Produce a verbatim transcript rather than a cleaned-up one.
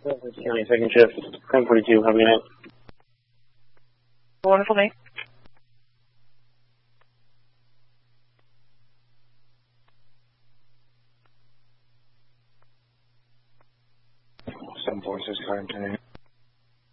County, second shift, ten forty-two, have a good night. Wonderful night. Seven forty-six, car today.